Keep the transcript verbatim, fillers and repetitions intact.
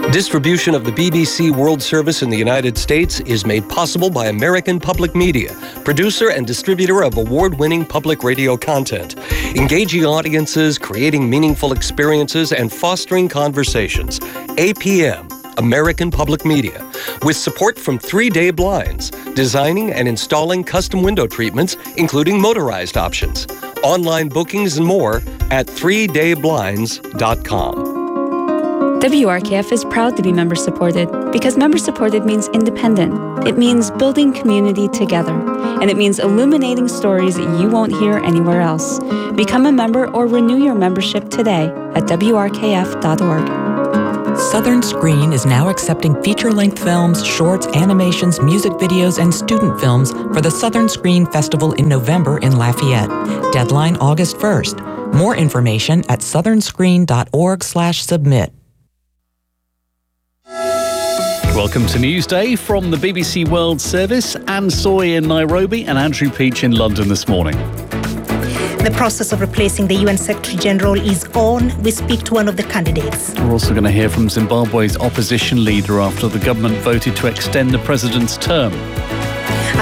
Distribution of the B B C World Service in the United States is made possible by American Public Media, producer and distributor of award-winning public radio content, engaging audiences, creating meaningful experiences, and fostering conversations. A P M, American Public Media, with support from Three Day Blinds, designing and installing custom window treatments, including motorized options. Online bookings and more at three day blinds dot com. W R K F is proud to be member-supported because member-supported means independent. It means building community together. And it means illuminating stories that you won't hear anywhere else. Become a member or renew your membership today at W R K F dot org. Southern Screen is now accepting feature-length films, shorts, animations, music videos, and student films for the Southern Screen Festival in November in Lafayette. Deadline August first. More information at southern screen dot org slash submit. Welcome to Newsday from the B B C World Service. Anne Soy in Nairobi and Andrew Peach in London this morning. The process of replacing the U N Secretary-General is on. We speak to one of the candidates. We're also going to hear from Zimbabwe's opposition leader after the government voted to extend the president's term.